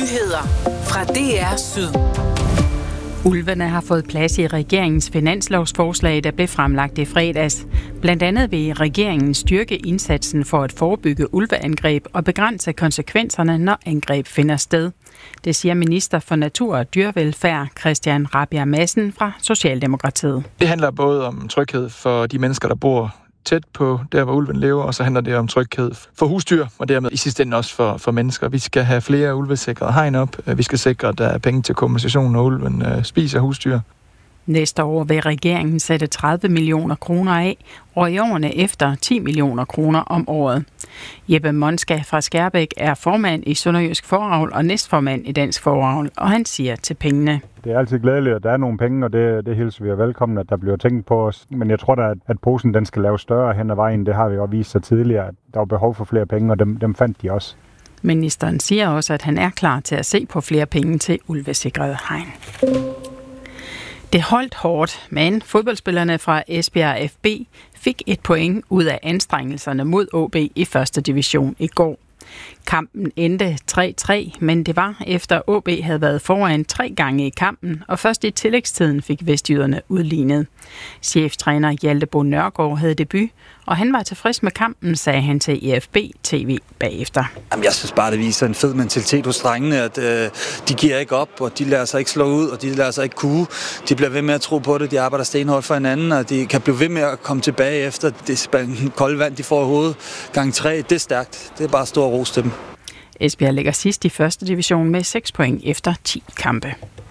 Nyheder fra DR Syd. Ulvene har fået plads i regeringens finanslovsforslag, der blev fremlagt i fredags. Blandt andet vil regeringen styrke indsatsen for at forebygge ulveangreb og begrænse konsekvenserne, når angreb finder sted. Det siger minister for natur og dyrevelfærd Christian Rabjerg Madsen fra Socialdemokratiet. Det handler både om tryghed for de mennesker, der bor tæt på der, hvor ulven lever, og så handler det om tryghed for husdyr, og dermed i sidste ende også for mennesker. Vi skal have flere ulvesikrede hegn op. Vi skal sikre, at der er penge til kompensation, når ulven spiser husdyr. Næste år vil regeringen sætte 30 millioner kroner af, og i årene efter 10 millioner kroner om året. Jeppe Monska fra Skærbæk er formand i Sønderjysk Fåreavl og næstformand i Dansk Fåreavl, og han siger til pengene. Det er altid glædeligt, at der er nogle penge, og det hilser vi velkommen, at der bliver tænkt på os. Men jeg tror da, at posen den skal laves større hen ad vejen. Det har vi også vist sig tidligere, at der var behov for flere penge, og dem fandt de også. Ministeren siger også, at han er klar til at se på flere penge til ulvesikrede hegn. Det holdt hårdt, men fodboldspillerne fra Esbjerg FB fik 1 point ud af anstrengelserne mod AaB i første division i går. Kampen endte 3-3, men det var efter AaB havde været foran 3 gange i kampen, og først i tillægstiden fik vestjyderne udlignet. Cheftræner Hjalte Bo Nørgaard havde debut, og han var tilfreds med kampen, sagde han til EFB TV bagefter. Jeg synes bare, det viser en fed mentalitet hos drengene, at de giver ikke op, og de lader sig ikke slå ud, og de lader sig ikke kue. De bliver ved med at tro på det, de arbejder stenhårdt for hinanden, og de kan blive ved med at komme tilbage efter det kolde vand, de får i hovedet. Gang 3, det er stærkt. Det er bare stor ros til dem. Esbjerg ligger sidst i første division med 6 point efter 10 kampe.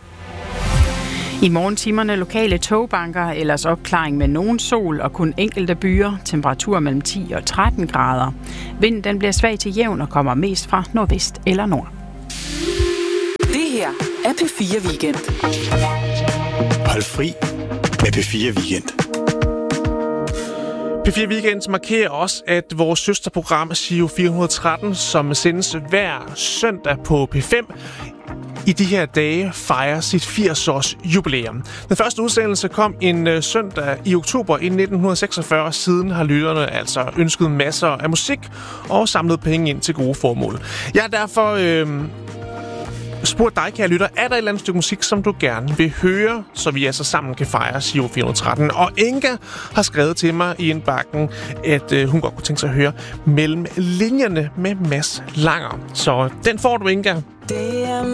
I morgentimerne lokale togbanker, ellers opklaring med nogen sol og kun enkelte byer, temperatur mellem 10 og 13 grader. Vinden den bliver svag til jævn og kommer mest fra nordvest eller nord. Det her er P4 Weekend. Hold fri med P4 Weekend. P4 Weekend markerer også, at vores søsterprogram Giro 413, som sendes hver søndag på P5, i de her dage fejrer sit 80-års jubilæum. Den første udsendelse kom en søndag i oktober i 1946, siden har lytterne altså ønsket masser af musik og samlet penge ind til gode formål. Jeg har derfor spurgt dig, kære lytter, er der et eller andet stykke musik, som du gerne vil høre, så vi altså sammen kan fejre Giro 413? Og Inga har skrevet til mig i indbakken, at hun godt kunne tænke sig at høre Mellem linjerne med Mads Langer. Så den får du, Inga. Det er